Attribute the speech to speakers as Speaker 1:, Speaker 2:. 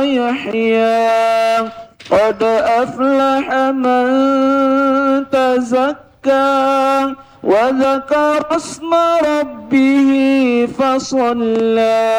Speaker 1: يحيى قد أفلح من تزكى وذكر اسم ربه فصلى